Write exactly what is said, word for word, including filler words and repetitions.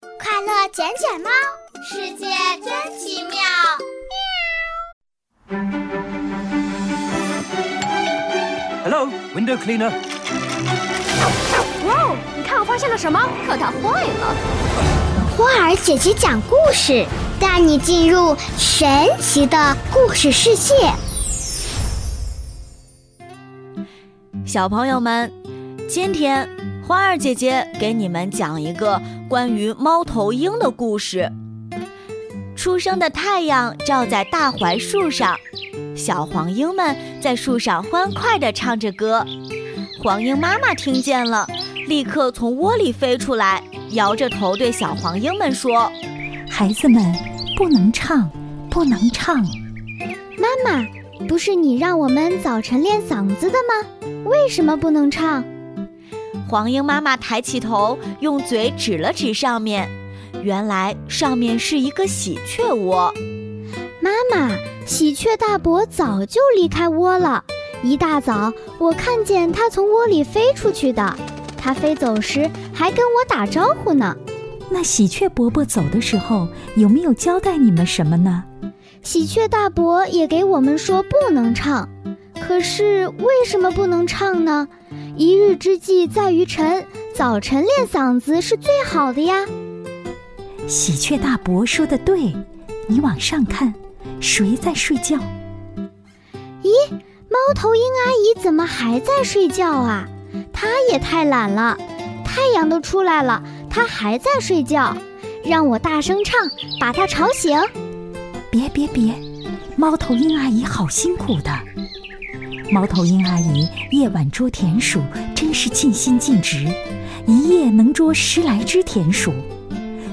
快乐捡捡猫，世界真奇妙。 Hello, window cleaner. 哇哦，你看我发现了什么？可它坏了。 花儿姐姐讲故事，带你进入神奇的故事世界。 小朋友们，今天花儿姐姐给你们讲一个关于猫头鹰的故事。初升的太阳照在大槐树上，小黄莺们在树上欢快地唱着歌。黄莺妈妈听见了，立刻从窝里飞出来，摇着头对小黄莺们说： 孩子们，不能唱，不能唱。 妈妈，不是你让我们早晨练嗓子的吗？为什么不能唱？ 黄莺妈妈抬起头，用嘴指了指上面，原来上面是一个喜鹊窝。 妈妈，喜鹊大伯早就离开窝了，一大早我看见它从窝里飞出去的，它飞走时还跟我打招呼呢。 那喜鹊伯伯走的时候有没有交代你们什么呢？ 喜鹊大伯也给我们说不能唱，可是为什么不能唱呢？一日之计在于晨，早晨练嗓子是最好的呀。 喜鹊大伯说的对，你往上看，谁在睡觉？ 咦，猫头鹰阿姨怎么还在睡觉啊？她也太懒了，太阳都出来了，她还在睡觉，让我大声唱，把她吵醒。 别别别，猫头鹰阿姨好辛苦的。猫头鹰阿姨夜晚捉田鼠真是尽心尽职，一夜能捉十来只田鼠。